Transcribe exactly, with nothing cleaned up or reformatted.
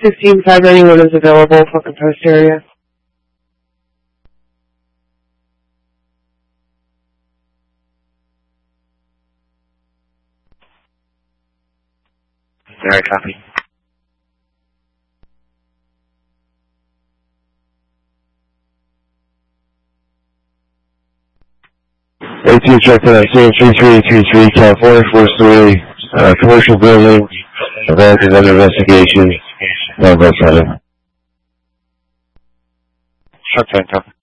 fifteen five ninety-one is available, fucking post area. Alright, copy. eighteen check for that same three three two three, California four three, uh, commercial building, event is under investigation, one by seven. Short time, copy.